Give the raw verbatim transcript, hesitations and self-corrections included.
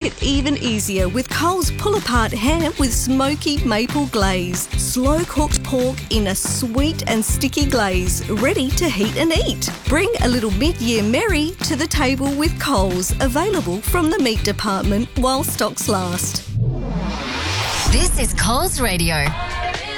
it even easier with Coles pull-apart ham with smoky maple glaze. Slow-cooked pork in a sweet and sticky glaze, ready to heat and eat. Bring a little mid-year merry to the table with Coles, available from the meat department while stocks last. This is Coles Radio.